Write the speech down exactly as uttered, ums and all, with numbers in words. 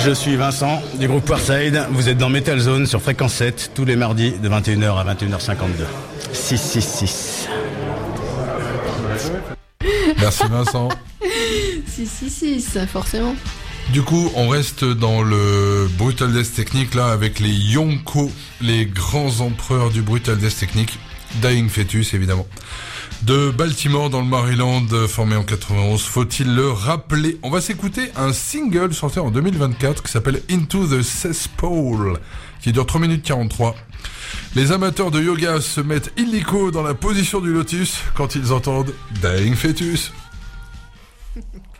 Je suis Vincent du groupe Warside. Vous êtes dans Metal Zone sur Fréquence sept tous les mardis de vingt et une heures à vingt et une heures cinquante-deux. six six six. Merci Vincent. six six six, forcément. Du coup, on reste dans le Brutal Death Technique là avec les Yonko, les grands empereurs du Brutal Death Technique. Dying Fetus évidemment. De Baltimore dans le Maryland, formé en quatre-vingt-onze, faut-il le rappeler. On va s'écouter un single sorti en deux mille vingt-quatre qui s'appelle Into the Cesspool, qui dure trois minutes quarante-trois. Les amateurs de yoga se mettent illico dans la position du lotus quand ils entendent Dying Fetus.